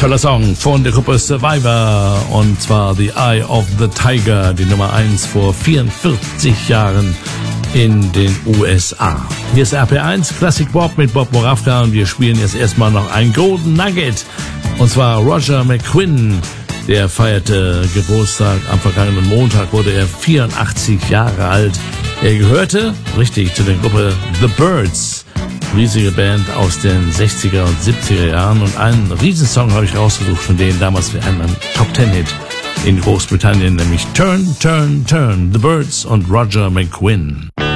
Toller Song von der Gruppe Survivor, und zwar The Eye of the Tiger, die Nummer 1 vor 44 Jahren in den USA. Hier ist RP1 Classic Bob mit Bob Moravka, und wir spielen jetzt erstmal noch ein Golden Nugget, und zwar Roger McGuinn. Der feierte Geburtstag am vergangenen Montag, wurde er 84 Jahre alt. Er gehörte, richtig, zu der Gruppe The Byrds. Riesige Band aus den 60er und 70er Jahren, und einen Riesensong habe ich rausgesucht von denen damals für einen Top-10-Hit in Großbritannien, nämlich Turn, Turn, Turn, The Byrds und Roger McGuinn.